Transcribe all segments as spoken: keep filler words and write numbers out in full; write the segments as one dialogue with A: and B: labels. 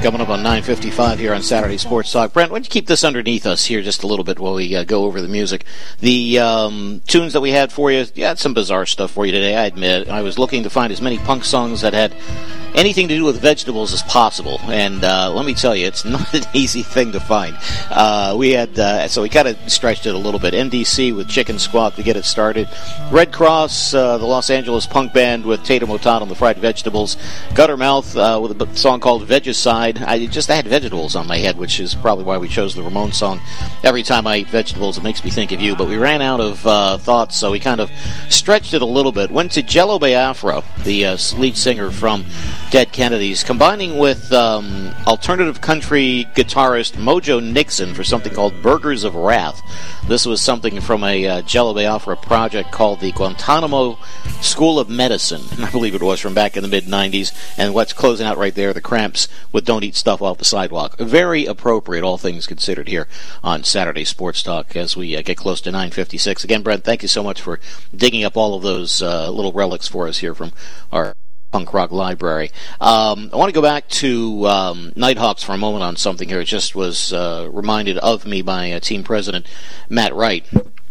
A: Coming up on nine fifty-five here on Saturday Sports Talk. Brent, why don't you keep this underneath us here just a little bit while we uh, go over the music. The um, tunes that we had for you, you had some bizarre stuff for you today, I admit. I was looking to find as many punk songs that had anything to do with vegetables as possible, and uh, let me tell you, it's not an easy thing to find. Uh, we had, uh, so we kind of stretched it a little bit. N D C with Chicken Squawk to get it started. Red Cross, uh, the Los Angeles punk band with Tatum O'Tonnell and the Fried Vegetables. Guttermouth uh, with a song called Vegicide. I just I had vegetables on my head, which is probably why we chose the Ramones song. Every time I eat vegetables, it makes me think of you, but we ran out of uh, thoughts, so we kind of stretched it a little bit. Went to Jello Biafra, the uh, lead singer from Dead Kennedys, combining with um, alternative country guitarist Mojo Nixon for something called Burgers of Wrath. This was something from a uh, Jello Biafra project called the Guantanamo School of Medicine, I believe it was, from back in the mid nineties. And what's closing out right there, the Cramps with Don't Eat Stuff Off the Sidewalk. Very appropriate, all things considered, here on Saturday Sports Talk as we uh, get close to nine fifty-six. Again, Brent, thank you so much for digging up all of those uh, little relics for us here from our punk rock library. Um, I want to go back to um, Nighthawks for a moment on something here. It just was uh, reminded of me by uh, team president Matt Wright.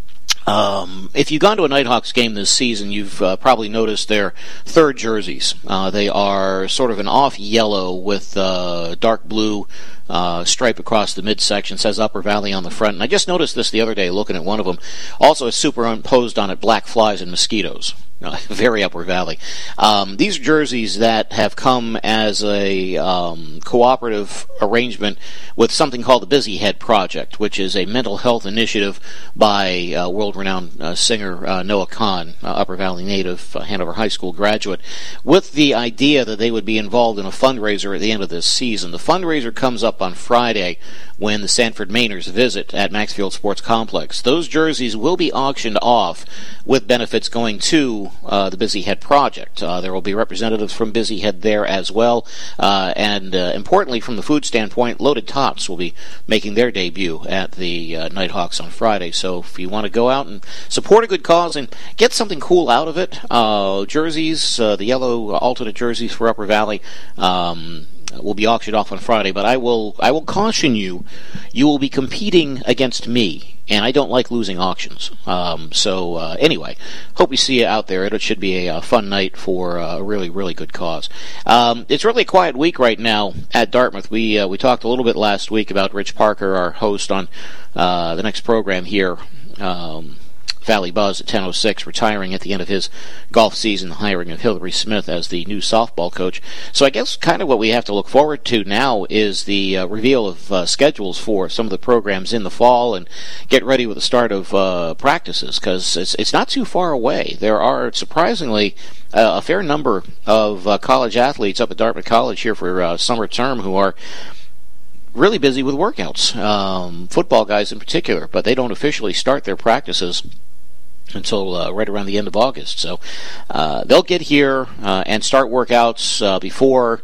A: Um, if you've gone to a Nighthawks game this season, you've uh, probably noticed their third jerseys. Uh, they are sort of an off yellow with uh, dark blue uh, stripe across the midsection. Says Upper Valley on the front. And I just noticed this the other day looking at one of them. Also, it's superimposed on it black flies and mosquitoes. Uh, very Upper Valley. Um, these jerseys that have come as a um, cooperative arrangement with something called the Busy Head Project, which is a mental health initiative by uh, world-renowned uh, singer uh, Noah Kahn, uh, Upper Valley native, uh, Hanover High School graduate, with the idea that they would be involved in a fundraiser at the end of this season. The fundraiser comes up on Friday when the Sanford Mainers visit at Maxfield Sports Complex. Those jerseys will be auctioned off with benefits going to Uh, the Busy Head Project. Uh, there will be representatives from Busy Head there as well, uh, and uh, importantly, from the food standpoint, Loaded Tots will be making their debut at the uh, Nighthawks on Friday. So if you want to go out and support a good cause and get something cool out of it, uh, jerseys, uh, the yellow alternate jerseys for Upper Valley, um, will be auctioned off on Friday. But I will, I will caution you, you will be competing against me. And I don't like losing auctions. Um, so uh, anyway, hope we see you out there. It should be a, a fun night for uh, a really, really good cause. Um, it's really a quiet week right now at Dartmouth. We uh, we talked a little bit last week about Rich Parker, our host on uh, the next program here. Um, Valley Buzz at ten oh six, retiring at the end of his golf season, the hiring of Hillary Smith as the new softball coach. So I guess kind of what we have to look forward to now is the uh, reveal of uh, schedules for some of the programs in the fall and get ready with the start of uh, practices, because it's, it's not too far away. There are surprisingly uh, a fair number of uh, college athletes up at Dartmouth College here for uh, summer term who are really busy with workouts, um, football guys in particular, but they don't officially start their practices until uh, right around the end of August. So uh, they'll get here uh, and start workouts uh, before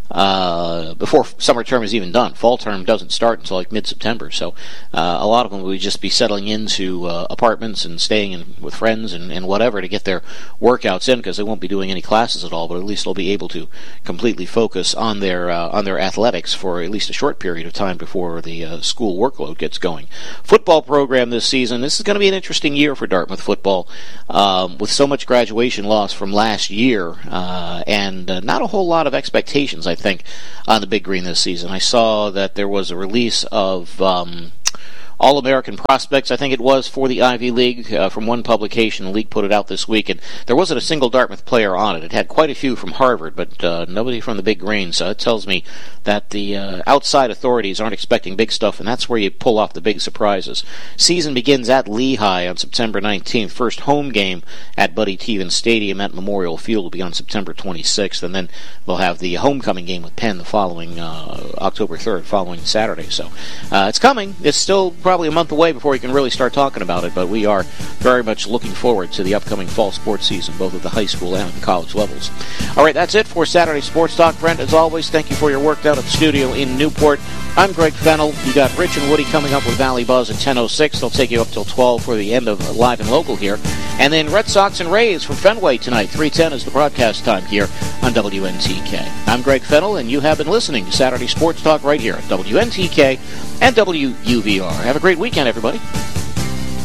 A: uh, before summer term is even done. Fall term doesn't start until like mid-September. So uh, a lot of them will just be settling into uh, apartments and staying in with friends and, and whatever to get their workouts in, because they won't be doing any classes at all, but at least they'll be able to completely focus on their uh, on their athletics for at least a short period of time before the uh, school workload gets going. Football program this season, this is going to be an interesting year for Dartmouth football, um, with so much graduation loss from last year uh, and uh, not a whole lot of expectations, I think, on the Big Green this season. I saw that there was a release of um, All-American prospects, I think it was, for the Ivy League uh, from one publication. The league put it out this week, and there wasn't a single Dartmouth player on it. It had quite a few from Harvard, but uh, nobody from the Big Green, so it tells me that the uh, outside authorities aren't expecting big stuff, and that's where you pull off the big surprises. Season begins at Lehigh on September nineteenth. First home game at Buddy Teven Stadium at Memorial Field will be on September twenty-sixth, and then they'll have the homecoming game with Penn the following uh, October third, following Saturday. So uh, it's coming. It's still probably a month away before you can really start talking about it, but we are very much looking forward to the upcoming fall sports season, both at the high school and at the college levels. All right, that's it for Saturday Sports Talk. Brent, as always, thank you for your work down at the studio in Newport. I'm Greg Fennell. You got Rich and Woody coming up with Valley Buzz at ten oh six. They'll take you up till twelve for the end of Live and Local here. And then Red Sox and Rays from Fenway tonight. three ten is the broadcast time here on W N T K. I'm Greg Fennell, and you have been listening to Saturday Sports Talk right here at W N T K and W U V R. Have a great weekend, everybody.